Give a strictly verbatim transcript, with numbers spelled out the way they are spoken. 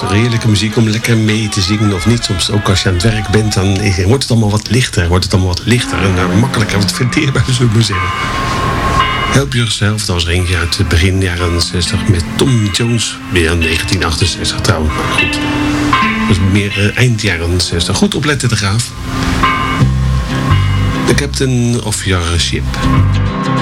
heerlijke muziek om lekker mee te zingen of niet. Soms ook als je aan het werk bent, dan wordt het allemaal wat lichter. Wordt het allemaal wat lichter en uh, makkelijker, wat verteerbaar, zullen we maar zeggen. Help Yourself, dat was er eentje uit het begin jaren zestig met Tom Jones. Weer negentien achtenzestig trouwens, maar goed. Dat was meer uh, eind jaren zestig. Goed opletten, de Graaf. The Captain of Your Ship.